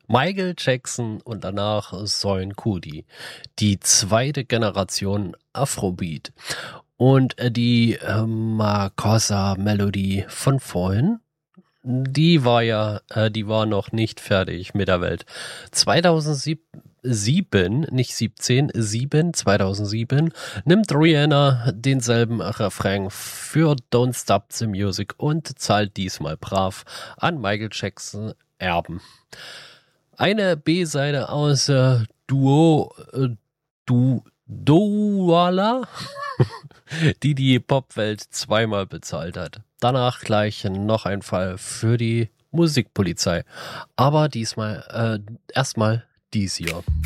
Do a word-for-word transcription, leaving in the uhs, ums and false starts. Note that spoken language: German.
Michael Jackson und danach Soin Kuti. Die zweite Generation Afrobeat. Und äh, die äh, Makossa-Melodie von vorhin, die war ja, äh, die war noch nicht fertig mit der Welt. zweitausendsieben, nicht siebzehn, sieben, zweitausendsieben, nimmt Rihanna denselben Refrain für Don't Stop the Music und zahlt diesmal brav an Michael Jackson Erben. Eine B-Seite aus äh, Duo, äh, du, Douala, die die Popwelt zweimal bezahlt hat. Danach gleich noch ein Fall für die Musikpolizei. Aber diesmal, äh, erstmal dies hier.